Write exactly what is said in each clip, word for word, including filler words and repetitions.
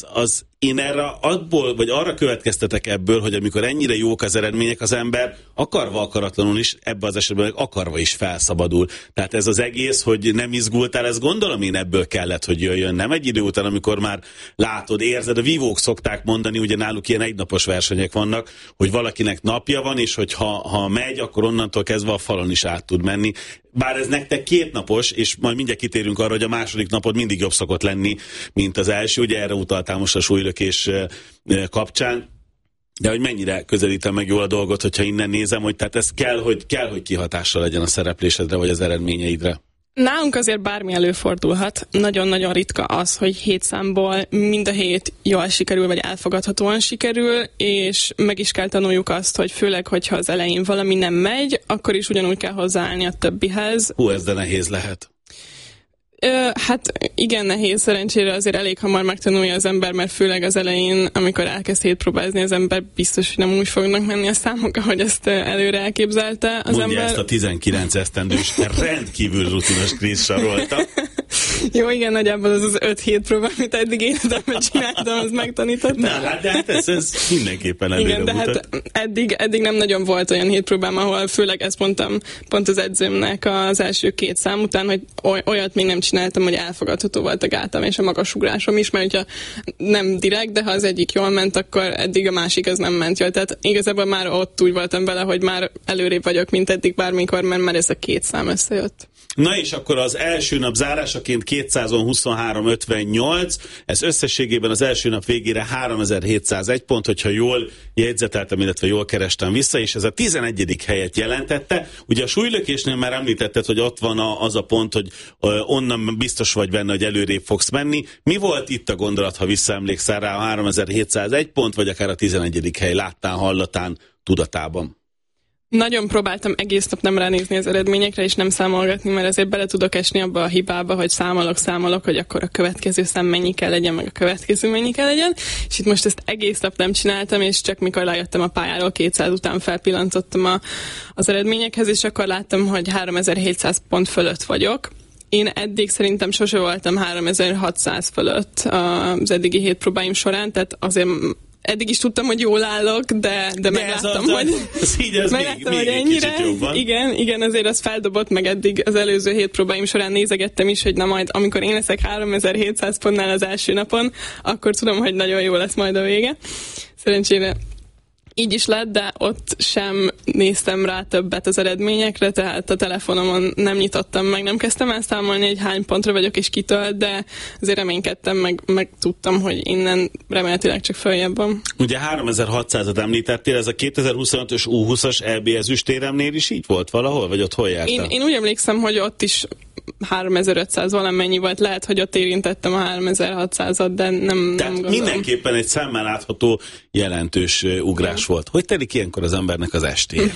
az, az én erre abból, vagy arra következtetek ebből, hogy amikor ennyire jók az eredmények, az ember akarva akaratlanul is, ebben az esetben akarva is felszabadul. Tehát ez az egész, hogy nem izgultál, ez gondolom én ebből kellett, hogy jöjjön. Nem egy idő után, amikor már látod, érzed, a vívók szokták mondani, ugye náluk ilyen egynapos versenyek vannak, hogy valakinek napja van, és hogy ha, ha megy, akkor onnantól kezdve a falon is át tud menni. Bár ez nektek kétnapos, és majd mindjárt kitérünk arra, hogy a második napod mindig jobb szokott lenni, mint az első. Ugye erre utaltál most a súlylökés kapcsán. De hogy mennyire közelítem meg jól a dolgot, hogyha innen nézem, hogy tehát ez kell, hogy, kell, hogy kihatással legyen a szereplésedre, vagy az eredményeidre. Nálunk azért bármi előfordulhat. Nagyon-nagyon ritka az, hogy hét számból mind a hét jól sikerül, vagy elfogadhatóan sikerül, és meg is kell tanuljuk azt, hogy főleg, hogyha az elején valami nem megy, akkor is ugyanúgy kell hozzáállni a többihez. Hú, ez de nehéz lehet. Ö, hát igen, nehéz, szerencsére azért elég hamar megtanulja az ember, mert főleg az elején, amikor elkezd hétpróbázni az ember, biztos, hogy nem úgy fognak menni a számok, ahogy ezt előre elképzelte az Mondja ember. ezt a tizenkilenc esztendős, rendkívül rutinos Krisz sarolta. Jó, igen, nagyjából az az öt hétpróba, amit eddig életemben csináltam, az megtanított. Na, hát, de hát ez, ez mindenképpen előre igen, de mutat. hát eddig, eddig nem nagyon volt olyan hétpróbám, ahol főleg ezt mondtam pont az edzőmnek az első két szám után, hogy olyat még nem csináltam, hogy elfogadható volt a gátam és a magasugrásom is, mert hogyha nem direkt, de ha az egyik jól ment, akkor eddig a másik az nem ment jól. Tehát igazából már ott úgy voltam vele, hogy már előrébb vagyok, mint eddig bármikor, mert már ez a két szám összejött. Na és akkor az első nap zárásaként kétszázon huszonhárom ötvennyolc, ez összességében az első nap végére háromezer-hétszázegy pont, hogyha jól jegyzeteltem, illetve jól kerestem vissza, és ez a tizenegyedik helyet jelentette. Ugye a súlylökésnél már említetted, hogy ott van a, az a pont, hogy onnan biztos vagy benne, hogy előrébb fogsz menni. Mi volt itt a gondolat, ha visszaemlékszel rá, a háromezer-hétszázegy pont, vagy akár a tizenegyedik hely láttán, hallatán, tudatában? Nagyon próbáltam egész nap nem ránézni az eredményekre, és nem számolgatni, mert azért bele tudok esni abba a hibába, hogy számolok, számolok, hogy akkor a következő szám mennyi kell legyen, meg a következő mennyi kell legyen. És itt most ezt egész nap nem csináltam, és csak mikor lejöttem a pályáról kétszáz után felpillantottam a, az eredményekhez, és akkor láttam, hogy háromezer-hétszáz pont fölött vagyok. Én eddig szerintem sose voltam háromezer-hatszáz fölött az eddigi hétpróbáim során, tehát azért eddig is tudtam, hogy jól állok, de, de, de megláttam, az, hogy, az így, az megláttam, még, hogy még ennyire. Igen, igen, azért az feldobott, meg eddig az előző hét próbáim során nézegettem is, hogy na majd, amikor én leszek háromezer-hétszáz pontnál az első napon, akkor tudom, hogy nagyon jó lesz majd a vége. Szerencsére így is lett, de ott sem néztem rá többet az eredményekre, tehát a telefonomon nem nyitottam meg, nem kezdtem el számolni, hogy hány pontra vagyok és kitől, de azért reménykedtem, meg, meg tudtam, hogy innen remélhetőleg csak följebb van. Ugye háromezer-hatszázat említettél, ez a kétezer-huszonötös U húszas é bé ezüstéremnél is így volt valahol, vagy ott hol jártál? Én, én úgy emlékszem, hogy ott is háromezer-ötszáz valamennyi volt, lehet, hogy ott érintettem a háromezer-hatszázat, de nem, nem gondolom. Mindenképpen egy szemmel látható jelentős ugrás volt. Hogy telik ilyenkor az embernek az estéje?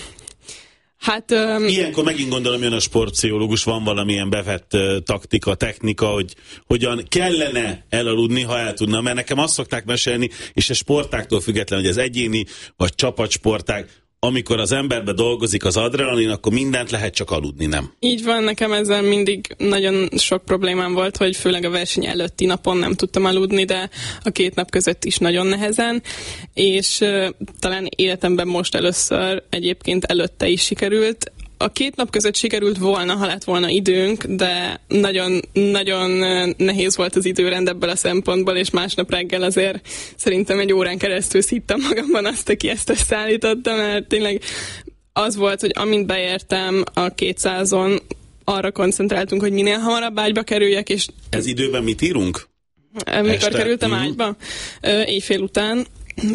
Hát, um... Ilyenkor megint gondolom, jön a sportpszichológus, van valamilyen bevett uh, taktika, technika, hogy hogyan kellene elaludni, ha el tudna, mert nekem azt szokták mesélni, és a sportáktól független, hogy ez egyéni vagy csapatsporták, amikor az emberbe dolgozik az adrenalin, akkor mindent lehet, csak aludni, nem? Így van, nekem ezzel mindig nagyon sok problémám volt, hogy főleg a verseny előtti napon nem tudtam aludni, de a két nap között is nagyon nehezen, és uh, talán életemben most először egyébként előtte is sikerült. A két nap között sikerült volna, ha lett volna időnk, de nagyon, nagyon nehéz volt az időrend ebből a szempontból, és másnap reggel azért szerintem egy órán keresztül szittem magamban azt, aki ezt összeállította, mert tényleg az volt, hogy amint beértem a kétszázon, arra koncentráltunk, hogy minél hamarabb ágyba kerüljek, és... Ez időben mit írunk? Mikor este? kerültem mm-hmm. ágyba? Éjfél után.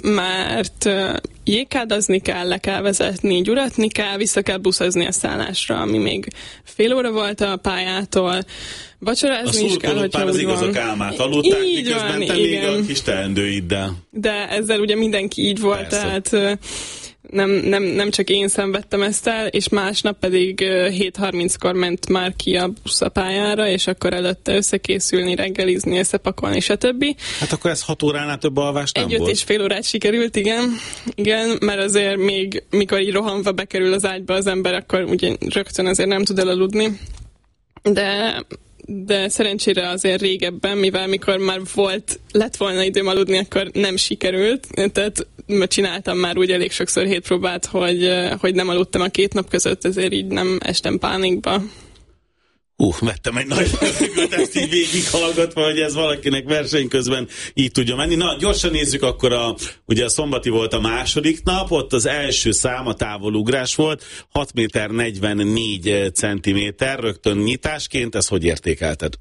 Mert uh, jégkádazni kell, le kell vezetni, gyuratni kell, vissza kell buszozni a szállásra, ami még fél óra volt a pályától, vacsorázni is kell, hogyha az úgy igaz, van. a kálmát aludták, így miközben van, te igen. még a kis teendőiddel. De ezzel ugye mindenki így volt, Persze. tehát uh, nem, nem, nem csak én szenvedtem ezt el, és másnap pedig uh, hét harminckor ment már ki a busz a pályára, és akkor előtte összekészülni, reggelizni, összepakolni, stb. Hát akkor ez hat óránál több alvás nem Egy volt? öt és fél órát sikerült, igen. Igen, mert azért még, mikor így rohanva bekerül az ágyba az ember, akkor ugye rögtön azért nem tud elaludni. De de szerencsére azért régebben, mivel mikor már volt, lett volna időm aludni, akkor nem sikerült, tehát csináltam már úgy elég sokszor hétpróbát, hogy, hogy nem aludtam a két nap között, ezért így nem estem pánikba. Uh, vettem egy nagy levegőt, ezt így végighallgatva, hogy ez valakinek verseny közben így tudja menni. Na, gyorsan nézzük, akkor a, ugye a szombati volt a második nap, ott az első szám a távolugrás volt, hat méter negyvennégy centiméter, rögtön nyitásként, ezt hogy értékelted?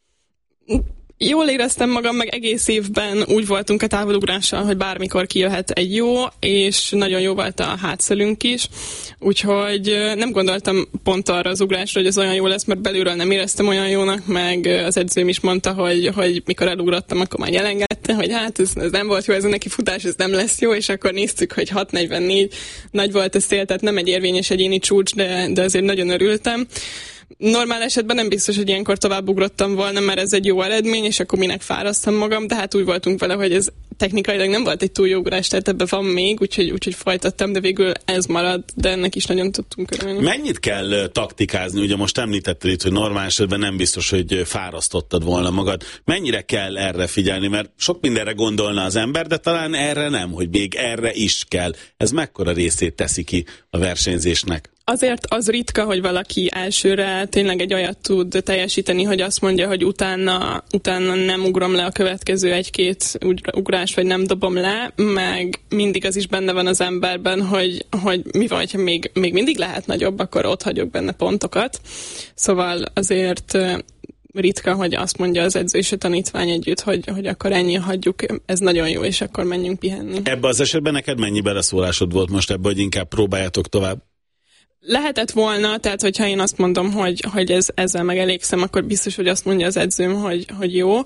Jól éreztem magam, meg egész évben úgy voltunk a távolugrással, hogy bármikor kijöhet egy jó, és nagyon jó volt a hátszölünk is, úgyhogy nem gondoltam pont arra az ugrásra, hogy ez olyan jó lesz, mert belülről nem éreztem olyan jónak, meg az edzőm is mondta, hogy, hogy mikor elugrottam, akkor már jelengette, hogy hát ez, ez nem volt jó, ez a neki futás, ez nem lesz jó, és akkor néztük, hogy hat negyvennégy, nagy volt a szél, tehát nem egy érvényes egyéni csúcs, de, de azért nagyon örültem. Normál esetben nem biztos, hogy ilyenkor tovább ugrottam volna, mert ez egy jó eredmény, és akkor minek fárasztam magam, de hát úgy voltunk vele, hogy ez technikailag nem volt egy túl jó ugrás, tehát ebben van még, úgyhogy, úgyhogy folytattam, de végül ez marad, de ennek is nagyon tudtunk örülni. Mennyit kell taktikázni? Ugye most említetted itt, hogy normál esetben nem biztos, hogy fárasztottad volna magad. Mennyire kell erre figyelni? Mert sok mindenre gondolna az ember, de talán erre nem, hogy még erre is kell. Ez mekkora részét teszi ki a versenyzésnek? Azért az ritka, hogy valaki elsőre tényleg egy olyat tud teljesíteni, hogy azt mondja, hogy utána, utána nem ugrom le a következő egy-két ugrás, vagy nem dobom le, meg mindig az is benne van az emberben, hogy, hogy mi van, hogyha még, még mindig lehet nagyobb, akkor ott hagyok benne pontokat. Szóval azért ritka, hogy azt mondja az edző és a tanítvány együtt, hogy, hogy akkor ennyi hagyjuk, ez nagyon jó, és akkor menjünk pihenni. Ebben az esetben neked mennyi beleszólásod volt most ebbe, hogy inkább próbáljátok tovább? Lehetett volna, tehát hogyha én azt mondom, hogy, hogy ez, ezzel megelégszem, akkor biztos, hogy azt mondja az edzőm, hogy, hogy jó,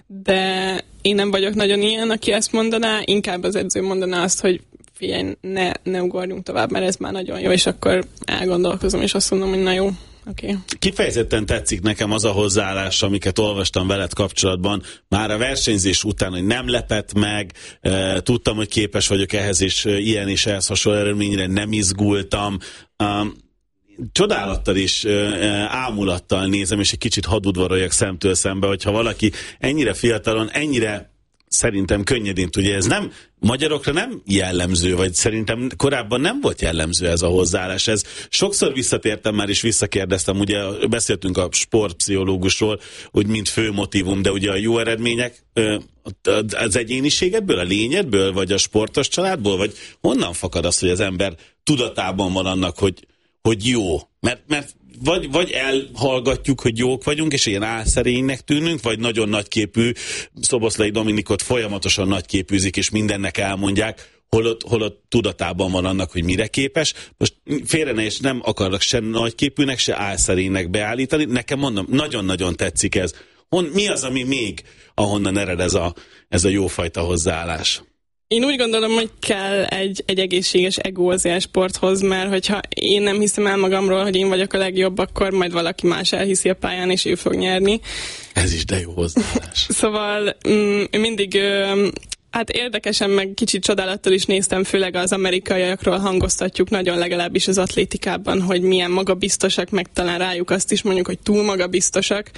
de én nem vagyok nagyon ilyen, aki ezt mondaná, inkább az edző mondaná azt, hogy figyelj, ne, ne ugorjunk tovább, mert ez már nagyon jó, és akkor elgondolkozom, és azt mondom, hogy na jó. Okay. Kifejezetten tetszik nekem az a hozzáállás, amiket olvastam veled kapcsolatban, már a versenyzés után, hogy nem lepett meg, e, tudtam, hogy képes vagyok ehhez, és e, ilyen és ehhez hasonló eredményre nem izgultam. Um, csodálattal és e, ámulattal nézem, és egy kicsit hadudvaroljak szemtől szembe, hogyha valaki ennyire fiatalon, ennyire szerintem könnyedén tudja, ez nem magyarokra nem jellemző, vagy szerintem korábban nem volt jellemző ez a hozzáállás. Ez sokszor visszatértem már, és visszakérdeztem, ugye beszéltünk a sportpszichológusról, hogy mint fő motívum, de ugye a jó eredmények az egyéniségedből, a lényedből, vagy a sportos családból, vagy honnan fakad az, hogy az ember tudatában van annak, hogy, hogy jó? Mert, mert Vagy, vagy elhallgatjuk, hogy jók vagyunk, és ilyen álszerénynek tűnünk, vagy nagyon nagyképű, Szoboszlai Dominikot folyamatosan nagyképűzik, és mindennek elmondják, holott, holott tudatában van annak, hogy mire képes. Most félre ne, és nem akarok se nagyképűnek, se álszerénynek beállítani. Nekem mondom, nagyon-nagyon tetszik ez. Hon, mi az, ami még, ahonnan ered ez a, ez a jófajta hozzáállás? Én úgy gondolom, hogy kell egy, egy egészséges ego az e-sporthoz, mert hogyha én nem hiszem el magamról, hogy én vagyok a legjobb, akkor majd valaki más elhiszi a pályán, és ő fog nyerni. Ez is de jó hozzáállás. Szóval mm, mindig... Hát érdekesen, meg kicsit csodálattal is néztem, főleg az amerikaiakról hangoztatjuk nagyon, legalábbis az atlétikában, hogy milyen magabiztosak, meg talán rájuk azt is mondjuk, hogy túl magabiztosak,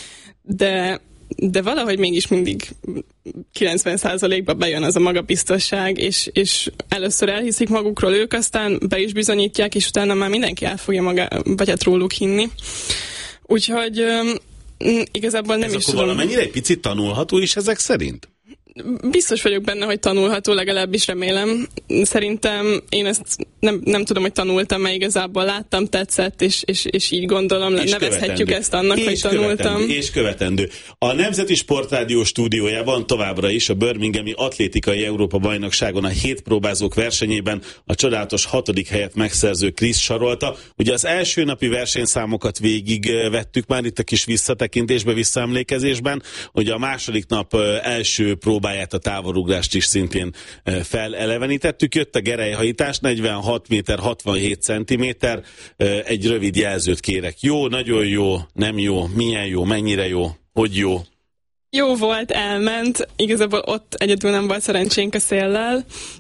de... de valahogy mégis mindig kilencven százalékban bejön az a magabiztosság, és, és először elhiszik magukról ők, aztán be is bizonyítják, és utána már mindenki el fogja maga, vagy hát róluk hinni. Úgyhogy um, igazából nem Ez is akkor tudom. valamennyire egy picit tanulható is ezek szerint? Biztos vagyok benne, hogy tanulható, legalábbis remélem. Szerintem én ezt nem, nem tudom, hogy tanultam, mert igazából láttam, tetszett, és, és, és így gondolom, és nevezhetjük ezt annak, és hogy tanultam. Követendő, és követendő. A Nemzeti Sportrádió stúdiójában továbbra is a Birminghami Atlétikai Európa-bajnokságon a hét próbázók versenyében a csodálatos hatodik helyet megszerző Krisz Sarolta. Ugye az első napi versenyszámokat végig vettük már itt a kis visszatekintésbe, visszaemlékezésben, hogy a második nap első próbázók a távolugrást is szintén felelevenítettük. Jött a gerelyhajítás, negyvenhat méter hatvanhét centiméter. Egy rövid jelzőt kérek. Jó, nagyon jó, nem jó, milyen jó, mennyire jó, hogy jó? Jó volt, elment. Igazából ott egyedül nem volt szerencsénk a széllel,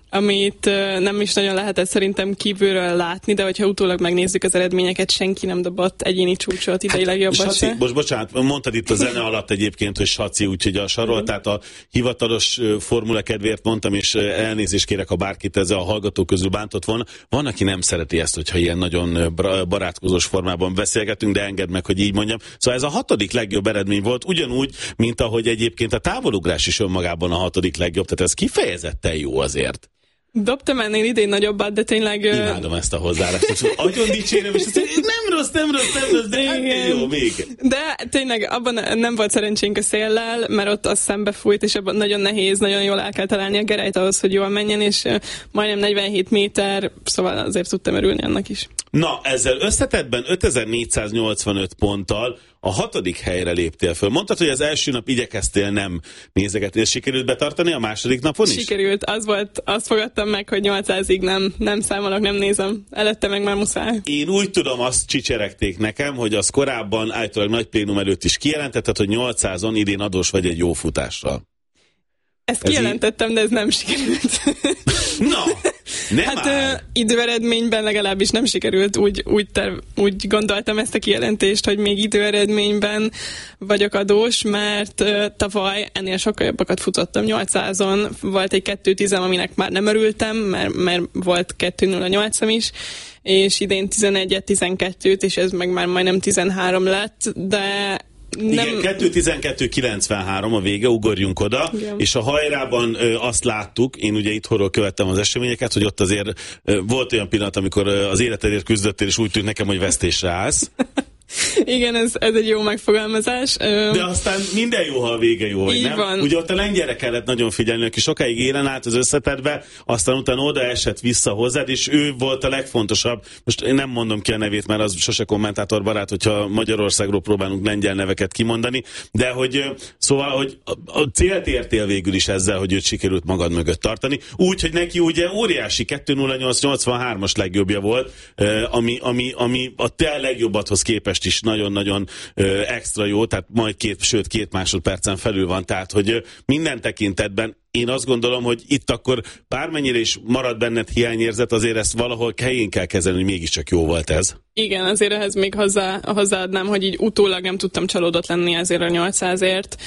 amit nem is nagyon lehetett szerintem kívülről látni, de hogyha utólag megnézzük az eredményeket, senki nem dobott egyéni csúcsot idei hát, legjobbat se. Most bocsánat, mondtad itt a zene alatt egyébként, hogy Saci, úgyhogy a sarol, tehát a hivatalos formula kedvéért mondtam, és elnézést kérek, ha bárkit ezzel a hallgató közül bántott volna. Van, aki nem szereti ezt, hogyha ilyen nagyon barátkozós formában beszélgetünk, de engedd meg, hogy így mondjam. Szóval ez a hatodik legjobb eredmény volt, ugyanúgy, mint ahogy egyébként a távolugrás is önmagában a hatodik legjobb, tehát ez kifejezetten jó azért. Dobtam ennél idén nagyobbat, de tényleg... Imádom ezt a hozzáállást. Agyon dicsérem, és azt mondja, nem rossz, nem rossz, nem rossz, de hát jó, még. De tényleg abban nem volt szerencsénk a széllel, mert ott az szembe fújt, és abban nagyon nehéz, nagyon jól el kell találni a gerelyt ahhoz, hogy jól menjen, és majdnem negyvenhét méter, szóval azért tudtam örülni annak is. Na, ezzel összetettben ötezer-négyszáznyolcvanöt ponttal a hatodik helyre léptél föl. Mondtad, hogy az első nap igyekeztél nem nézegetni, és sikerült betartani a második napon is? Sikerült, az volt, azt fogadtam meg, hogy nyolcszázig nem, nem számolok, nem nézem. Előtte meg már muszáj. Én úgy tudom, azt csicseregték nekem, hogy az korábban állítólag nagy plénum előtt is kijelentetted, hogy nyolcszázon idén adós vagy egy jó futással. Ezt ez kijelentettem, így... de ez nem sikerült. Na! Nem hát ö, időeredményben legalábbis nem sikerült, úgy, úgy, terv, úgy gondoltam ezt a kijelentést, hogy még időeredményben vagyok adós, mert ö, tavaly ennél sokkal jobbakat futottam, nyolcszázon volt egy kettő tíz, aminek már nem örültem, mert, mert volt kettő nulla nyolcam is, és idén tizenegyet, tizenkettőt, és ez meg már majdnem tizenhárom lett, de nem... Igen, kettő tizenkettő kilencvenhárom a vége, ugorjunk oda, igen. És a hajrában ö, azt láttuk, én ugye itthonról követtem az eseményeket, hogy ott azért ö, volt olyan pillanat, amikor ö, az életedért küzdöttél, és úgy tűnt nekem, hogy vesztésre állsz. Igen, ez, ez egy jó megfogalmazás. De aztán minden jó, ha a vége jó, vagy nem? Van. Ugye ott a lengyelre kellett nagyon figyelni, aki sokáig élen állt az összetetbe, aztán utána oda esett vissza hozzád, és ő volt a legfontosabb. Most én nem mondom ki a nevét, mert az sose kommentátor barát, hogyha Magyarországról próbálunk lengyel neveket kimondani, de hogy szóval, hogy a célt értél végül is ezzel, hogy őt sikerült magad mögött tartani. Úgy, hogy neki ugye óriási kettő nulla nyolc nyolcvanhármas legjobbja volt, ami, ami, ami a te legjobbadhoz képest is nagyon-nagyon ö, extra jó, tehát majd két, sőt két másodpercen felül van, tehát hogy minden tekintetben én azt gondolom, hogy itt akkor bármennyire is marad benned hiányérzet, azért ezt valahol helyén kell kezelni, hogy mégiscsak jó volt ez. Igen, azért ehhez még hozzá, hozzáadnám, hogy így utólag nem tudtam csalódott lenni ezért a nyolcszázért.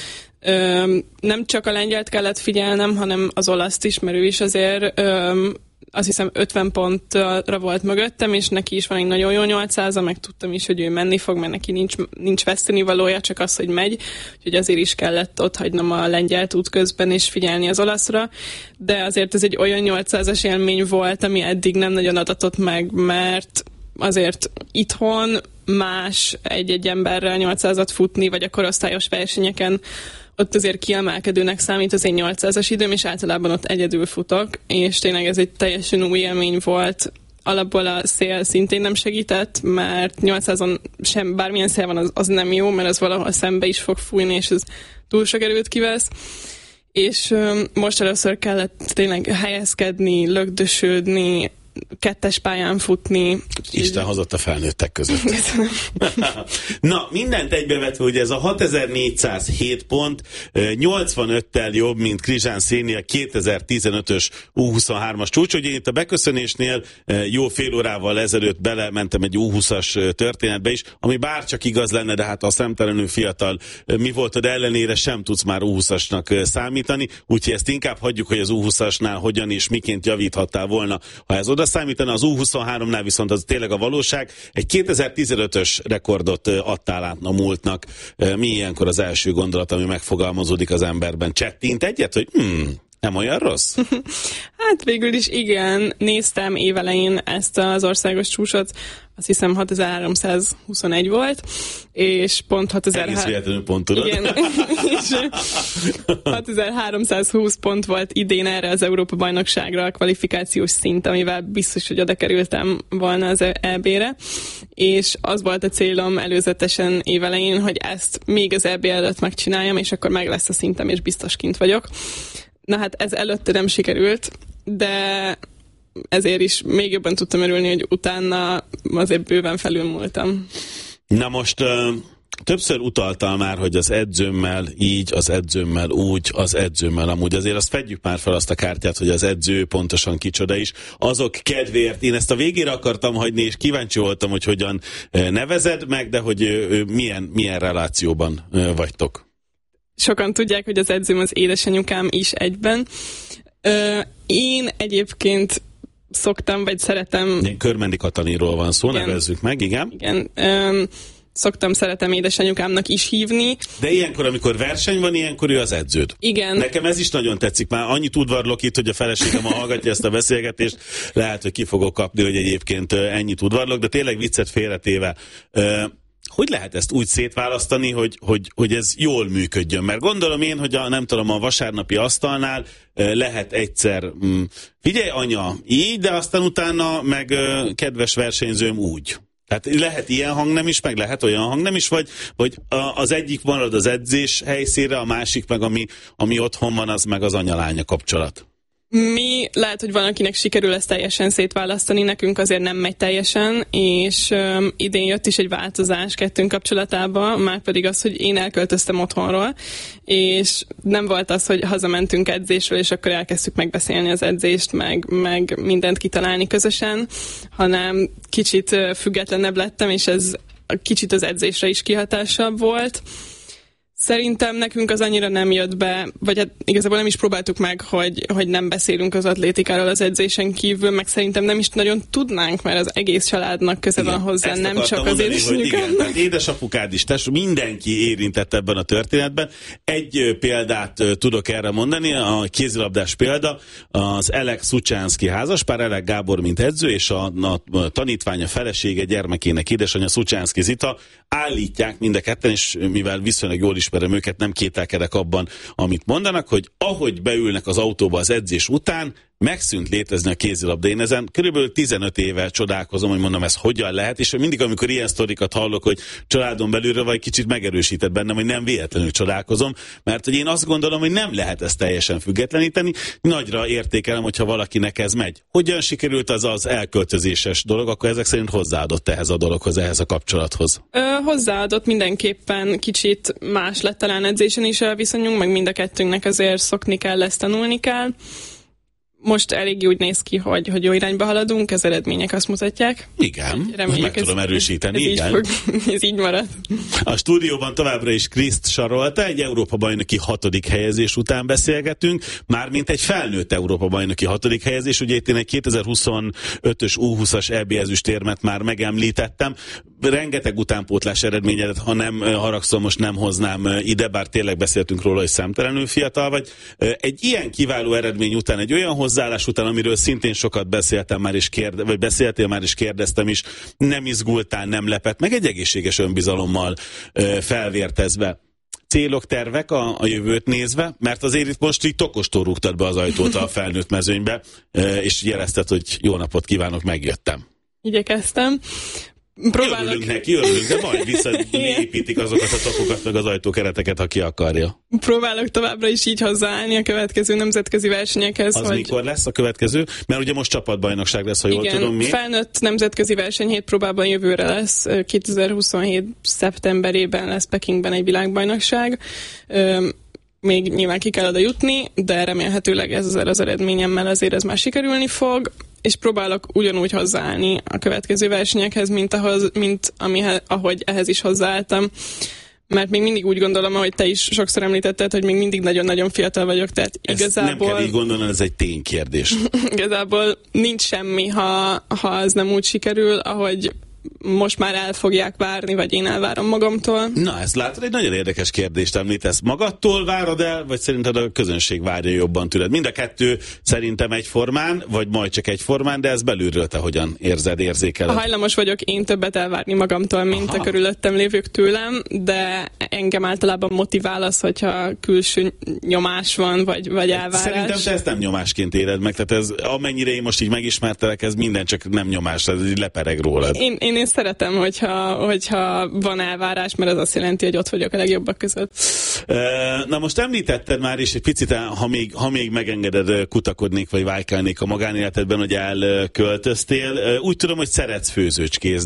Ö, nem csak a lengyelt kellett figyelnem, hanem az olaszt is, mert ő is azért ö, azt hiszem ötven pontra volt mögöttem, és neki is van egy nagyon jó nyolcszáza, meg tudtam is, hogy ő menni fog, mert neki nincs, nincs veszteni valója, csak az, hogy megy, úgyhogy azért is kellett ott hagynom a lengyelt útközben, és figyelni az olaszra, de azért ez egy olyan nyolcszázas élmény volt, ami eddig nem nagyon adatott meg, mert azért itthon más egy-egy emberrel nyolcszázat futni, vagy a korosztályos versenyeken ott azért kiemelkedőnek számít az én nyolcszázas időm, és általában ott egyedül futok, és tényleg ez egy teljesen új élmény volt. Alapból a szél szintén nem segített, mert nyolcszázon sem bármilyen szél van, az, az nem jó, mert az valahol szembe is fog fújni, és ez túl sok erőt kivesz. És um, most először kellett tényleg helyezkedni, lögdösödni, kettes pályán futni. Isten hozott a felnőttek között. Na, mindent egybevetve, hogy ez a hatezer-négyszázhét pont nyolcvanöttel jobb, mint Krizsán Szénia kétezer-tizenötös U huszonhármas csúcs. Ugye itt a beköszönésnél jó fél órával ezelőtt belementem egy U húszas történetbe is, ami bárcsak igaz lenne, de hát a szemtelenül fiatal mi voltad ellenére sem tudsz már U húszasnak számítani, úgyhogy ezt inkább hagyjuk, hogy az U húszasnál hogyan és miként javíthattál volna, ha ez oda számítana. Az U huszonháromnál viszont az tényleg a valóság. Egy kétezer-tizenötös rekordot adtál át a múltnak. Mi ilyenkor az első gondolat, ami megfogalmazódik az emberben? Csettint egyet, hogy hmm, nem olyan rossz? Hát végül is igen. Néztem évelején ezt az országos csúcsot, azt hiszem hatezer-háromszázhuszonegy volt, és pont hatezer-háromszáz... Egész véletlenül pont tudod. Igen, és hatezer-háromszázhúsz pont volt idén erre az Európa-bajnokságra a kvalifikációs szint, amivel biztos, hogy oda kerültem volna az é bé-re, és az volt a célom előzetesen évelején, hogy ezt még az é bé előtt megcsináljam, és akkor meg lesz a szintem, és biztos kint vagyok. Na hát ez előtte nem sikerült, de ezért is még jobban tudtam örülni, hogy utána azért bőven felülmúltam. Na most többször utaltal már, hogy az edzőmmel így, az edzőmmel úgy, az edzőmmel amúgy. Azért azt fedjük már fel azt a kártyát, hogy az edző pontosan kicsoda is. Azok kedvéért, én ezt a végére akartam hagyni, és kíváncsi voltam, hogy hogyan nevezed meg, de hogy milyen, milyen relációban vagytok. Sokan tudják, hogy az edzőm az édesanyukám is egyben. Én egyébként szoktam, vagy szeretem... Ilyen Körmendi Katalinról van szó, igen. Nevezzük meg, igen. Igen, um, szoktam, szeretem édesanyukámnak is hívni. De ilyenkor, amikor verseny van, ilyenkor ő az edződ. Igen. Nekem ez is nagyon tetszik. Már annyit udvarlok itt, hogy a feleségem hallgatja ezt a beszélgetést, lehet, hogy ki fogok kapni, hogy egyébként ennyit udvarlok, de tényleg viccet félretéve. Hogy lehet ezt úgy szétválasztani, hogy, hogy, hogy ez jól működjön? Mert gondolom én, hogy a, nem tudom, a vasárnapi asztalnál lehet egyszer, hm, figyelj anya, így, de aztán utána meg kedves versenyzőm úgy. Tehát lehet ilyen hangnem is, meg lehet olyan hangnem is, vagy, vagy az egyik marad az edzés helyszínre, a másik meg, ami, ami otthon van, az meg az anya-lánya kapcsolat. Mi lehet, hogy van, akinek sikerül ezt teljesen szétválasztani, nekünk azért nem megy teljesen, és um, idén jött is egy változás kettőnk kapcsolatába, már pedig az, hogy én elköltöztem otthonról, és nem volt az, hogy hazamentünk edzésről, és akkor elkezdtük megbeszélni az edzést, meg, meg mindent kitalálni közösen, hanem kicsit függetlenebb lettem, és ez kicsit az edzésre is kihatásabb volt. Szerintem nekünk az annyira nem jött be, vagy hát igazából nem is próbáltuk meg, hogy, hogy nem beszélünk az atlétikáról az edzésen kívül, meg szerintem nem is nagyon tudnánk, mert az egész családnak köze van hozzá, nem csak az édesanyukának. Édesapukád is, tess, mindenki érintett ebben a történetben. Egy példát tudok erre mondani, a kézilabdás példa, az Elek Szucsánszky házaspár, Elek Gábor mint edző, és a, a tanítványa felesége gyermekének édesanyja Szucsánszky Zita állítják mind a ketten, és mivel viszonylag jól ismerem őket, nem kételkedek abban, amit mondanak, hogy ahogy beülnek az autóba az edzés után, megszűnt létezni a kézilabda. Én ezen körülbelül tizenöt éve csodálkozom, hogy mondom, ez hogyan lehet, és mindig, amikor ilyen sztorikat hallok, hogy családon belülről vagy, kicsit megerősített bennem, hogy nem véletlenül csodálkozom, mert hogy én azt gondolom, hogy nem lehet ezt teljesen függetleníteni. Nagyra értékelem, hogyha valakinek ez megy. Hogyan sikerült az az elköltözéses dolog, akkor ezek szerint hozzáadott ehhez a dologhoz, ehhez a kapcsolathoz? Ö, hozzáadott mindenképpen, kicsit más lett talán edzésen is a viszonyunk, meg mind a kettőnknek azért szokni kell, ezt tanulni kell. Most elég úgy néz ki, hogy, hogy jó irányba haladunk, az eredmények azt mutatják. Igen, meg ez, tudom erősíteni. Ez, igen. Így fog, ez így marad. A stúdióban továbbra is Kriszt Sarolta, egy Európa-bajnoki hatodik helyezés után beszélgetünk, mármint egy felnőtt Európa-bajnoki hatodik helyezés, ugye itt én egy kétezer-huszonötös U húszas é bé ezüstérmet már megemlítettem, rengeteg utánpótlás eredményedet, ha nem haragszom, most nem hoznám ide, bár tényleg beszéltünk róla, hogy számtelenül fiatal vagy. Egy ilyen kiváló eredmény után, egy olyan hozzáállás után, amiről szintén sokat beszéltem már, és kérde, vagy beszéltél már, és kérdeztem is, nem izgultál, nem lepett, meg egy egészséges önbizalommal felvértezve. Célok, tervek a, a jövőt nézve, mert azért itt most így tokostól rúgtad be az ajtót a felnőtt mezőnybe, és jelezted, hogy jó napot kívánok, megjöttem. Igyekeztem. Próbálok... Örülünk neki, örülünk, de majd visszaépítik azokat a tokokat, meg az ajtókereteket, aki akarja. Próbálok továbbra is így hozzáállni a következő nemzetközi versenyekhez. Az hogy... mikor lesz a következő? Mert ugye most csapatbajnokság lesz, ha jól igen, tudom mi. felnőtt nemzetközi verseny hét próbában jövőre lesz. kétezer-huszonhét szeptemberében lesz Pekingben egy világbajnokság. Még nyilván ki kell oda jutni, de remélhetőleg ezzel az eredményemmel azért ez már sikerülni fog, és próbálok ugyanúgy hozzáállni a következő versenyekhez, mint, ahhoz, mint amihez, ahogy ehhez is hozzáálltam. Mert még mindig úgy gondolom, ahogy te is sokszor említetted, hogy még mindig nagyon-nagyon fiatal vagyok, tehát ezt igazából... nem kell így gondolni, ez egy ténykérdés. Igazából nincs semmi, ha, ha ez nem úgy sikerül, ahogy most már el fogják várni, vagy én elvárom magamtól. Na, ezt látod, egy nagyon érdekes kérdést említesz. Magadtól várod el, vagy szerinted a közönség várja jobban tőled? Mind a kettő szerintem egyformán, vagy majd csak egyformán, de ez belülről te hogyan érzed, érzékeled? Hajlamos vagyok én többet elvárni magamtól, mint Aha. a körülöttem lévők tőlem, de engem általában motivál az, hogyha külső nyomás van, vagy, vagy elvárás. Szerintem te ezt nem nyomásként éled meg, tehát ez, amennyire én most így megismertelek, ez minden csak nem nyomás, ez így lepereg rólad. Én, én, én szeretem, hogyha, hogyha van elvárás, mert az azt jelenti, hogy ott vagyok a legjobbak között. Na most említetted már is egy picit, ha még, ha még megengeded, kutakodnék, vagy vájkálnék a magánéletedben, hogy elköltöztél. Úgy tudom, hogy szeretsz főzőcskézni.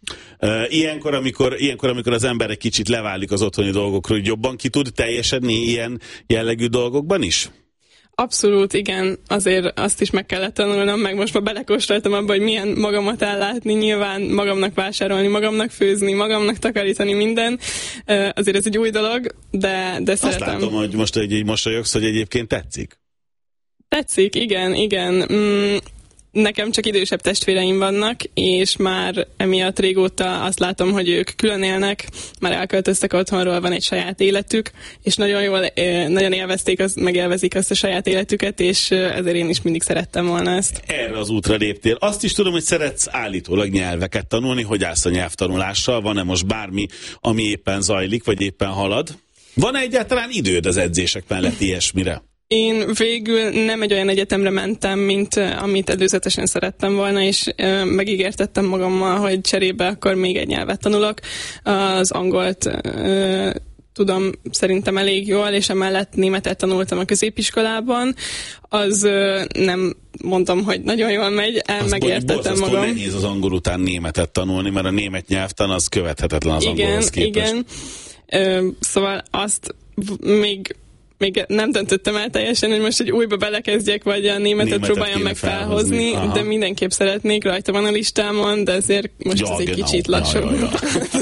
Ilyenkor amikor, ilyenkor, amikor az ember egy kicsit leválik az otthoni dolgokról, hogy jobban ki tud teljesedni ilyen jellegű dolgokban is? Abszolút, igen. Azért azt is meg kellett tanulnom, meg most már belekóstoltam abba, hogy milyen magamat ellátni, nyilván magamnak vásárolni, magamnak főzni, magamnak takarítani, minden. Azért ez egy új dolog, de, de szeretem. Azt látom, hogy most egy mosolyogsz, hogy egyébként tetszik. Tetszik, igen, igen. Mm. Nekem csak idősebb testvéreim vannak, és már emiatt régóta azt látom, hogy ők külön élnek, már elköltöztek otthonról, van egy saját életük, és nagyon jól, nagyon élvezték, az, megélvezik azt a saját életüket, és ezért én is mindig szerettem volna ezt. Erre az útra léptél. Azt is tudom, hogy szeretsz állítólag nyelveket tanulni, hogy állsz a nyelvtanulással, van-e most bármi, ami éppen zajlik, vagy éppen halad? Van-e egyáltalán időd az edzések mellett ilyesmire? Én végül nem egy olyan egyetemre mentem, mint amit előzetesen szerettem volna, és uh, megígértettem magammal, hogy cserébe akkor még egy nyelvet tanulok. Az angolt uh, tudom szerintem elég jól, és emellett németet tanultam a középiskolában. Az uh, nem mondom, hogy nagyon jól megy, el megértettem magam. Az nehéz az angol után németet tanulni, mert a német nyelvtan az követhetetlen az igen, angolhoz képest. Igen, uh, szóval azt még Még nem döntöttem el teljesen, hogy most egy újba belekezdjek, vagy a németet, németet próbáljam meg felhozni, felhozni de mindenképp szeretnék, rajta van a listámon, de azért most ja, ez egy genau. kicsit lassú. Ja, ja,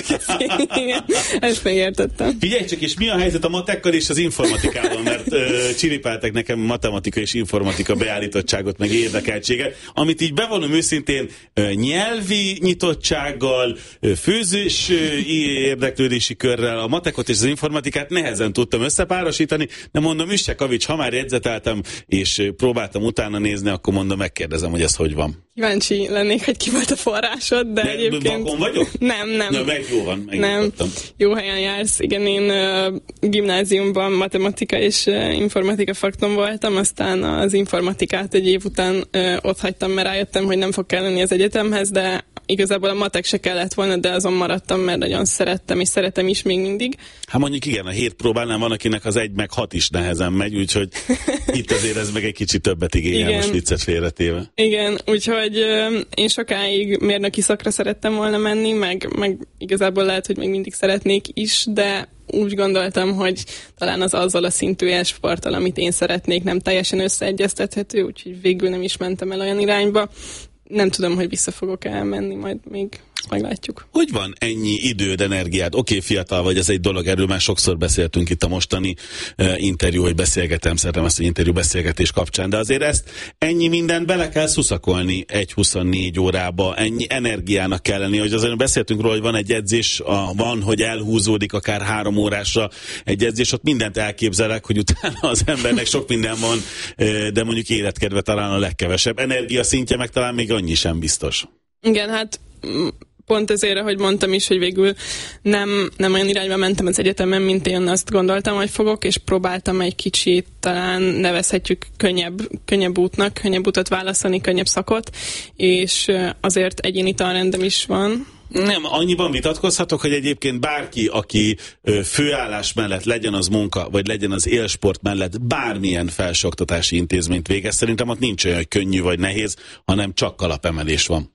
ja. Ezt megértettem. Figyelj csak, és mi a helyzet a matekkal és az informatikával, mert uh, csiripáltak nekem matematika és informatika beállítottságot, meg érdekeltséget, amit így bevonom őszintén uh, nyelvi nyitottsággal, uh, főzős uh, érdeklődési körrel, a matekot és az informatikát nehezen tudtam összepárosítani. De mondom, Üsse Kavics, ha már jegyzeteltem, és próbáltam utána nézni, akkor mondom, megkérdezem, hogy ez hogy van. Kíváncsi lennék, hogy ki volt a forrásod, de, de egyébként... Vakon vagyok? Nem, nem. Na, meg jó van, nem. Jó helyen jársz. Igen, én uh, gimnáziumban matematika és uh, informatika fakton voltam, aztán az informatikát egy év után uh, ott hagytam, mert rájöttem, hogy nem fog kelleni az egyetemhez, de igazából a matek se kellett volna, de azon maradtam, mert nagyon szerettem, és szeretem is még mindig. Hát mondjuk igen, a hét próbálnál van, akinek az egy meg hat is nehezen megy, úgyhogy itt azért ez meg egy kicsit többet igényel, most viccet félretéve. Igen, úgyhogy uh, én sokáig mérnöki szakra szerettem volna menni, meg, meg igazából lehet, hogy még mindig szeretnék is, de úgy gondoltam, hogy talán az azzal a szintű élsporttal, amit én szeretnék, nem teljesen összeegyeztethető, úgyhogy végül nem is mentem el olyan irányba. Nem tudom, hogy vissza fogok elmenni, majd még meglátjuk. Hogy van ennyi időd, energiád? Oké, okay, fiatal vagy, ez egy dolog, erről már sokszor beszéltünk itt a mostani uh, interjú, hogy beszélgetem, szeretem ezt az interjú beszélgetés kapcsán, de azért ezt ennyi mindent bele kell szuszakolni egy huszonnégy órába, ennyi energiának kell lenni, hogy azért beszéltünk róla, hogy van egy edzés, a, van, hogy elhúzódik akár három órásra egy edzés, ott mindent elképzelek, hogy utána az embernek sok minden van, uh, de mondjuk életkedve talán a legkevesebb. Energia szintje meg talán még annyi sem biztos. Igen, hát pont ezért, ahogy mondtam is, hogy végül nem, nem olyan irányba mentem az egyetemen, mint én azt gondoltam, hogy fogok, és próbáltam egy kicsit, talán nevezhetjük könnyebb, könnyebb útnak, könnyebb utat választani, könnyebb szakot, és azért egyéni tanrendem is van. Nem, annyiban vitatkozhatok, hogy egyébként bárki, aki főállás mellett legyen az munka, vagy legyen az élsport mellett bármilyen felsőoktatási intézményt végez, szerintem ott nincs olyan, hogy könnyű vagy nehéz, hanem csak kalapemelés van.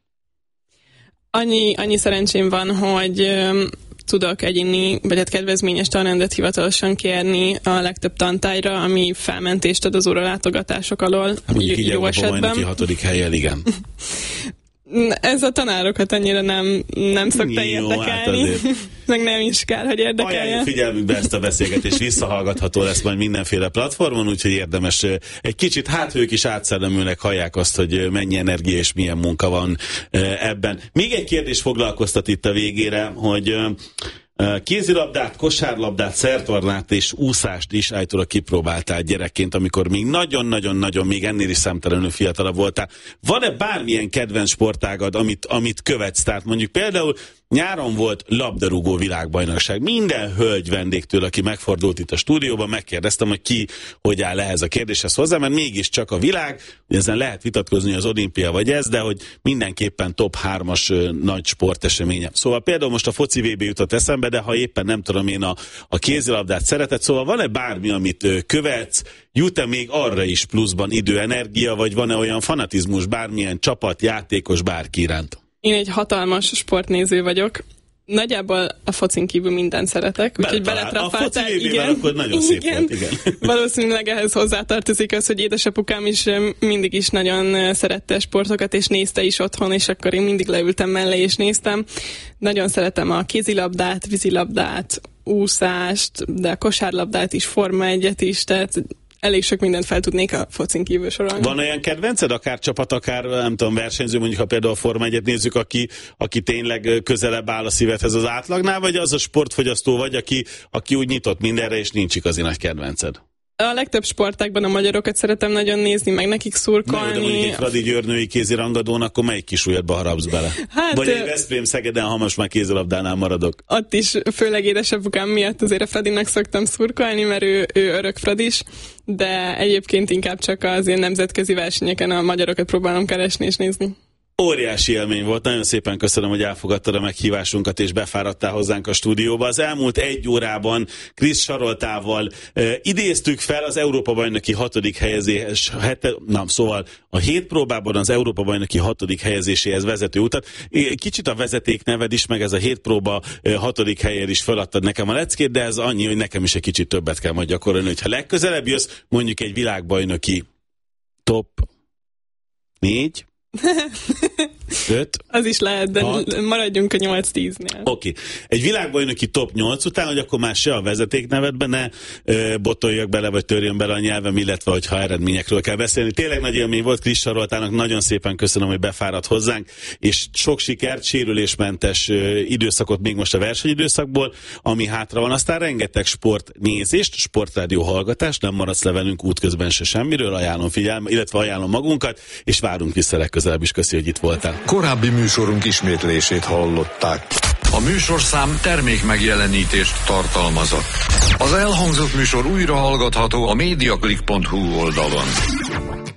Annyi, annyi szerencsém van, hogy ö, tudok egyéni, vagy hát kedvezményes tanrendet hivatalosan kérni a legtöbb tantárgyra, ami felmentést ad az óralátogatások alól. Hát mondjuk így jó esetben. hatodik helyen, igen. Ez a tanárokat annyira nem, nem szokta jó, érdekelni. Hát meg nem is kell, hogy érdekelje. Ajánljuk figyelmükbe ezt a beszélgetést, visszahallgatható lesz majd mindenféle platformon, úgyhogy érdemes egy kicsit, hát ők is átszellemülnek, hallják azt, hogy mennyi energia és milyen munka van ebben. Még egy kérdés foglalkoztat itt a végére, hogy kézilabdát, kosárlabdát, szertornát és úszást is állítólag kipróbáltál gyerekként, amikor még nagyon-nagyon-nagyon, még ennél is számtalanul fiatalabb voltál. Van-e bármilyen kedvenc sportágad, amit, amit követsz? Tehát mondjuk például nyáron volt labdarúgó világbajnokság. Minden hölgy vendégtől, aki megfordult itt a stúdióban, megkérdeztem, hogy ki hogy áll ehhez a kérdéshez hozzá, mert mégiscsak a világ, hogy ezen lehet vitatkozni, az olimpia vagy ez, de hogy mindenképpen top hármas nagy sporteseménye. Szóval például most a foci vé bé jutott eszembe, de ha éppen nem tudom én a, a kézilabdát szereted, szóval van-e bármi, amit követsz, jut-e még arra is pluszban idő, energia, vagy van-e olyan fanatizmus bármilyen csapat, játékos, bárki iránt? Én egy hatalmas sportnéző vagyok. Nagyjából a focin kívül mindent szeretek, úgyhogy beletrafáltál. Igen, akkor nagyon szép igen. volt, igen. Valószínűleg ehhez hozzátartozik az, hogy édesapukám is mindig is nagyon szerette sportokat, és nézte is otthon, és akkor én mindig leültem mellé, és néztem. Nagyon szeretem a kézilabdát, vízilabdát, úszást, de a kosárlabdát is, Forma egyet is, tehát elég sok mindent fel tudnék a focin kívül sorolni. Van olyan kedvenced, akár csapat, akár nem tudom, versenyző, mondjuk ha például a Forma egyet nézzük, aki, aki tényleg közelebb áll a szívedhez az átlagnál, vagy az a sportfogyasztó vagy, aki, aki úgy nyitott mindenre, és nincs igazi nagy kedvenced? A legtöbb sportákban a magyarokat szeretem nagyon nézni, meg nekik szurkolni. Na jó, de mondjuk egy Fradi Győrnői kézirangadón, akkor melyik kisúlyadba harapsz bele? Hát, vagy egy Veszprém Szegeden, ha most már kézilabdánál maradok. Ott is, főleg édesapukám miatt azért a Fradinak szoktam szurkolni, mert ő, ő örök Fradis, de egyébként inkább csak az ilyen nemzetközi versenyeken a magyarokat próbálom keresni és nézni. Óriási élmény volt, nagyon szépen köszönöm, hogy elfogadtad a meghívásunkat és befáradtál hozzánk a stúdióba. Az elmúlt egy órában Krisz Saroltával e, idéztük fel az Európa-bajnoki hatodik helyezés, hete, nem, szóval a hét próbában az Európa-bajnoki hatodik helyezéséhez vezető utat. Kicsit a vezeték neved is, meg ez a hét próba e, hatodik helyen is feladtad nekem a leckét, de ez annyi, hogy nekem is egy kicsit többet kell majd gyakorolni, hogyha legközelebb jössz, mondjuk egy világbajnoki top négy, öt, az is lehet, de hat, maradjunk a nyolc-tíznél. Oké. Okay. Egy világbajnoki top nyolc után, hogy akkor már se a vezetéknevedben ne ö, botoljak bele, vagy törjön bele a nyelvem, illetve hogyha eredményekről kell beszélni. Tényleg nagy élmény volt, Krisz Saroltának nagyon szépen köszönöm, hogy befáradt hozzánk, és sok sikert, sérülésmentes ö, időszakot még most a versenyidőszakból, ami hátra van. Aztán rengeteg sportnézést, sportrádió hallgatást, nem maradsz le velünk útközben se semmiről, ajánlom figyelme, illetve ajánlom magunkat, és várunk vissza legközelebb is. Köszi, hogy itt voltál. Korábbi műsorunk ismétlését hallották. A műsorszám termék megjelenítést tartalmazott. Az elhangzott műsor újra hallgatható a mediaclick pont hu oldalon.